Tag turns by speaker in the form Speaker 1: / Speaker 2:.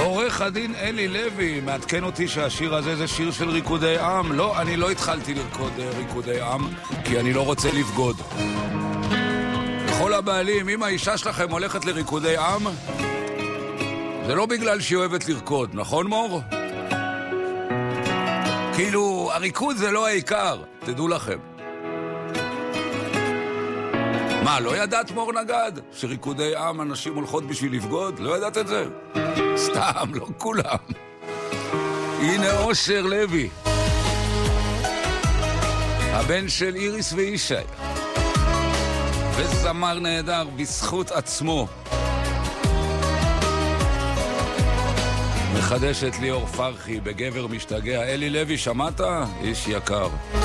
Speaker 1: עורך הדין אלי לוי מעדכן אותי שהשיר הזה זה שיר של ריקודי עם. לא, אני לא התחלתי לרקוד ריקודי עם, כי אני לא רוצה לבגוד. לכל הבעלים, אם האישה שלכם הולכת לריקודי עם, זה לא בגלל שהיא אוהבת לרקוד, נכון מור? כאילו, הריקוד זה לא העיקר, תדעו לכם. מה, לא ידעת מור נגד? שריקודי עם אנשים הולכות בשביל לבגוד? לא ידעת את זה? סתם, לא כולם. הנה אושר לוי, הבן של איריס וישי, וזמר נהדר בזכות עצמו. מחדשת ליאור פרחי בגבר משתגע. אלי לוי, שמעת? איש יקר.